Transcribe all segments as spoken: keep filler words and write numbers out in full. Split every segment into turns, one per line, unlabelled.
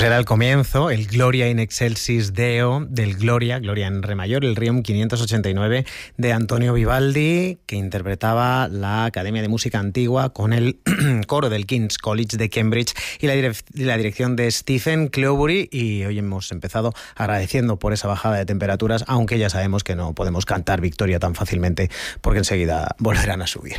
Pues era el comienzo, el Gloria in Excelsis Deo del Gloria, Gloria en re mayor, el Requiem quinientos ochenta y nueve de Antonio Vivaldi, que interpretaba la Academia de Música Antigua con el coro del King's College de Cambridge y la, direc- la dirección de Stephen Clowbury. Y hoy hemos empezado agradeciendo por esa bajada de temperaturas, aunque ya sabemos que no podemos cantar Victoria tan fácilmente porque enseguida volverán a subir.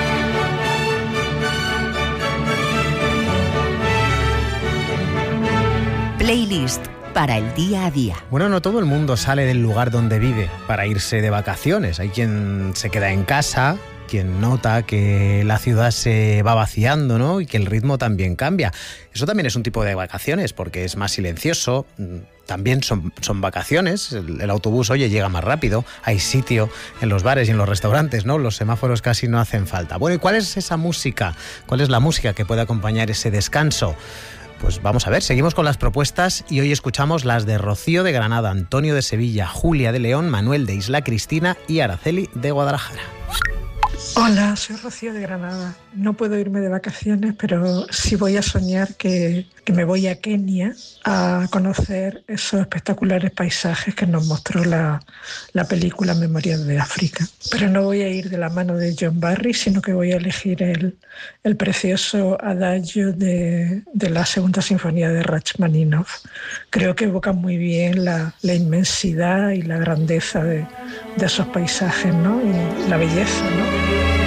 Playlist para el día a día.
Bueno, no todo el mundo sale del lugar donde vive para irse de vacaciones. Hay quien se queda en casa, quien nota que la ciudad se va vaciando, ¿no? Y que el ritmo también cambia. Eso también es un tipo de vacaciones porque es más silencioso. También son, son vacaciones. El, el autobús, oye, llega más rápido. Hay sitio en los bares y en los restaurantes, ¿no? Los semáforos casi no hacen falta. Bueno, ¿y cuál es esa música? ¿Cuál es la música que puede acompañar ese descanso? Pues vamos a ver, seguimos con las propuestas y hoy escuchamos las de Rocío de Granada, Antonio de Sevilla, Julia de León, Manuel de Isla Cristina y Araceli de Guadalajara.
Hola, soy Rocío de Granada. No puedo irme de vacaciones, pero sí voy a soñar que, que me voy a Kenia a conocer esos espectaculares paisajes que nos mostró la, la película Memorias de África. Pero no voy a ir de la mano de John Barry, sino que voy a elegir el, el precioso adagio de, de la Segunda Sinfonía de Rachmaninoff. Creo que evoca muy bien la, la inmensidad y la grandeza de, de esos paisajes, ¿no? Y la belleza, ¿no?